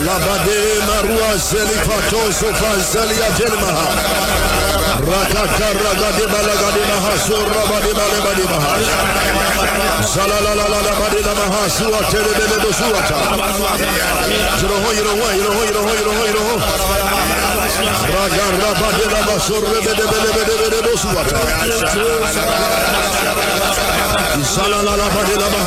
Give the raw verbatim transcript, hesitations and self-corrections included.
Labade Marua Zelifato Sofa Zelia Telmaha Rakata Ragade Balagade Mahaso Rabade Balabade Maha Salala Bade Mahasua Telebele Suata Yroho Yroho Yroho Yroho Yroho Yroho Raga Rabade Basur Rebede Bele Suata Salala Bade